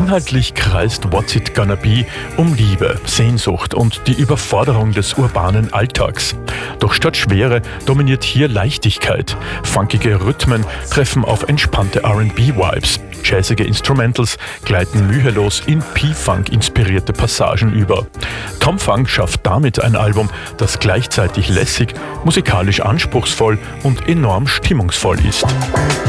Inhaltlich kreist What's It Gonna Be um Liebe, Sehnsucht und die Überforderung des urbanen Alltags. Doch statt Schwere dominiert hier Leichtigkeit. Funkige Rhythmen treffen auf entspannte R&B-Vibes. Jazzige Instrumentals gleiten mühelos in P-Funk-inspirierte Passagen über. Tom Funk schafft damit ein Album, das gleichzeitig lässig, musikalisch anspruchsvoll und enorm stimmungsvoll ist.